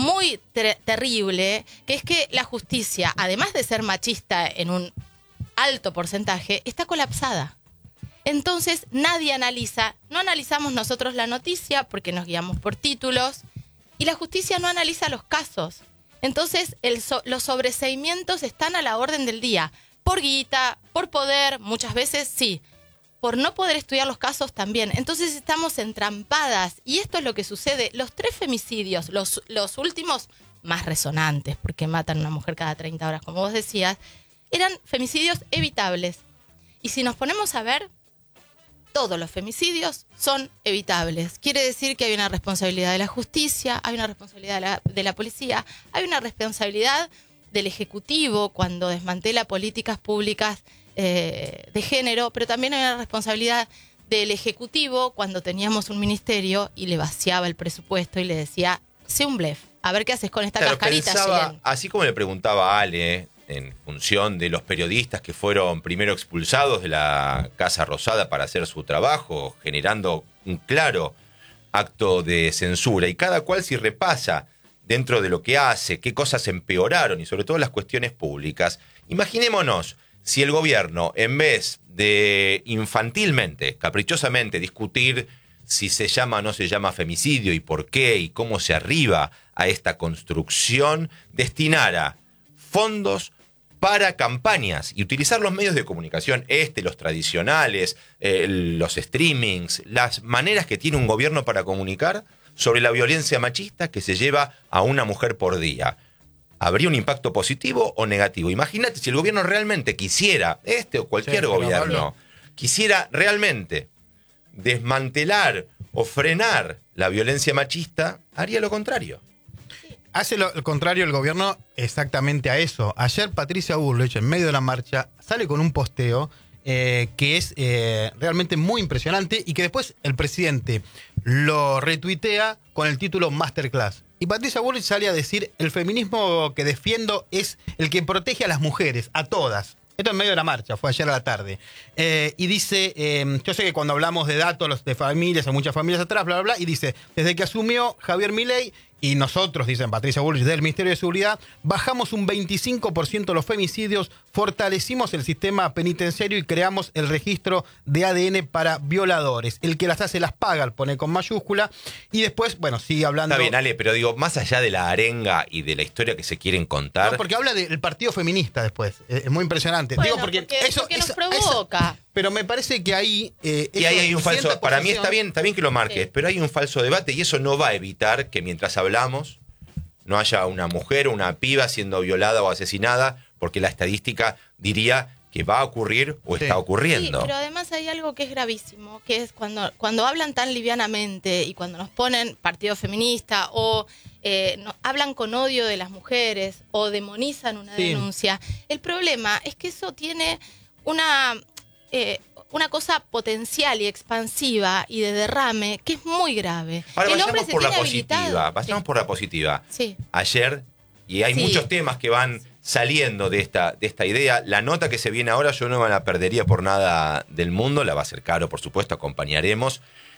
muy terrible, que es que la justicia, además de ser machista en un alto porcentaje, está colapsada. Entonces nadie analiza, no analizamos nosotros la noticia porque nos guiamos por títulos y la justicia no analiza los casos. Entonces los sobreseimientos están a la orden del día, por guita, por poder, muchas veces sí, por no poder estudiar los casos también. Entonces estamos entrampadas y esto es lo que sucede. Los 3 femicidios, los últimos más resonantes, porque matan a una mujer cada 30 horas, como vos decías, eran femicidios evitables. Y si nos ponemos a ver, todos los femicidios son evitables. Quiere decir que hay una responsabilidad de la justicia, hay una responsabilidad de la policía, hay una responsabilidad del Ejecutivo cuando desmantela políticas públicas de género, pero también hay una responsabilidad del Ejecutivo cuando teníamos un ministerio y le vaciaba el presupuesto y le decía, sé un blef, a ver qué haces con esta cascarita. Pensaba, así como le preguntaba a Ale, en función de los periodistas que fueron primero expulsados de la Casa Rosada para hacer su trabajo, generando un claro acto de censura, y cada cual si repasa dentro de lo que hace, qué cosas empeoraron y sobre todo las cuestiones públicas. Imaginémonos si el gobierno, en vez de infantilmente, caprichosamente discutir si se llama o no se llama femicidio y por qué y cómo se arriba a esta construcción, destinara fondos para campañas y utilizar los medios de comunicación, los tradicionales, los streamings, las maneras que tiene un gobierno para comunicar sobre la violencia machista que se lleva a una mujer por día. ¿Habría un impacto positivo o negativo? Imagínate si el gobierno realmente quisiera, o cualquier gobierno, quisiera realmente desmantelar o frenar la violencia machista, haría lo contrario. Hace lo contrario el gobierno exactamente a eso. Ayer Patricia Bullrich, en medio de la marcha, sale con un posteo que es realmente muy impresionante y que después el presidente lo retuitea con el título Masterclass. Y Patricia Bullrich sale a decir, el feminismo que defiendo es el que protege a las mujeres, a todas. Esto en medio de la marcha, fue ayer a la tarde. Y dice, yo sé que cuando hablamos de datos de familias, hay muchas familias atrás, bla, bla, bla, y dice, desde que asumió Javier Milei, y nosotros, dicen Patricia Bullrich del Ministerio de Seguridad, bajamos un 25% los femicidios, fortalecimos el sistema penitenciario y creamos el registro de ADN para violadores. El que las hace las paga, pone con mayúscula, y después, bueno, sigue hablando... Está bien, Ale, pero digo, más allá de la arenga y de la historia que se quieren contar... No, porque habla del partido feminista después, es muy impresionante. Bueno, Digo, porque eso nos provoca. Pero me parece que ahí... y ahí hay un falso... Para mí está bien que lo marques, sí, pero hay un falso debate y eso no va a evitar que mientras hablamos no haya una mujer o una piba siendo violada o asesinada, porque la estadística diría que va a ocurrir o está ocurriendo. Sí, pero además hay algo que es gravísimo, que es cuando hablan tan livianamente y cuando nos ponen partido feminista o hablan con odio de las mujeres o demonizan una denuncia. El problema es que eso tiene una cosa potencial y expansiva y de derrame que es muy grave. Ahora vayamos por la positiva. Vayamos por la positiva. Sí. Ayer, y hay muchos temas que van saliendo de esta idea. La nota que se viene ahora yo no me la perdería por nada del mundo. La va a ser caro, por supuesto, acompañaremos.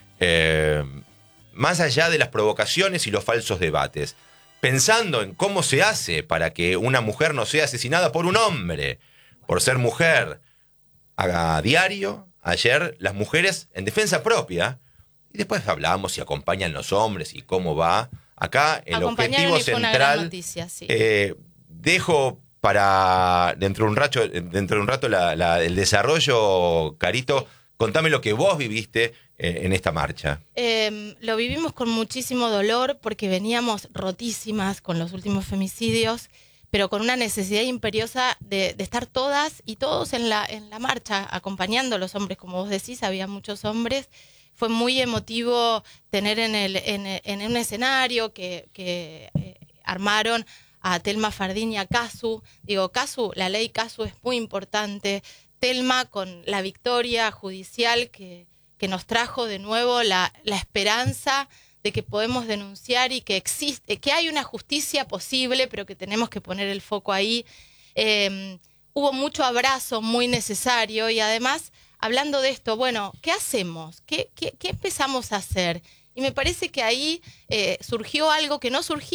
Más allá de las provocaciones y los falsos debates, pensando en cómo se hace para que una mujer no sea asesinada por un hombre, por ser mujer, a diario, ayer, las mujeres en defensa propia, y después hablamos si acompañan los hombres y cómo va. Acá el objetivo central, noticia, sí. Dejo para dentro de un rato el desarrollo, Carito. Contame lo que vos viviste en esta marcha. Lo vivimos con muchísimo dolor porque veníamos rotísimas con los últimos femicidios, pero con una necesidad imperiosa de estar todas y todos en la marcha, acompañando a los hombres, como vos decís, había muchos hombres. Fue muy emotivo tener en un escenario que armaron a Telma Fardín y a Casu. Digo, Casu, la ley Casu es muy importante. Telma con la victoria judicial que nos trajo de nuevo la esperanza de que podemos denunciar y que existe, que hay una justicia posible, pero que tenemos que poner el foco ahí. Hubo mucho abrazo muy necesario y además, hablando de esto, bueno, ¿qué hacemos? ¿Qué empezamos a hacer? Y me parece que ahí surgió algo que no surgía